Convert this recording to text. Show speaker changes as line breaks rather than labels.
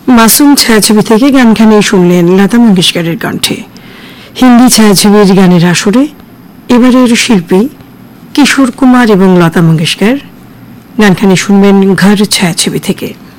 মাসুম ছায়াছবি থেকে গানখানি শুনলেন লতা মঙ্গেশকরের কণ্ঠে। হিন্দি ছায়াছবির গানের আসরে এবারের শিল্পী কিশোর কুমার এবং লতা মঙ্গেশকর। গানখানি শুনবেন ঘর ছায়াছবি থেকে।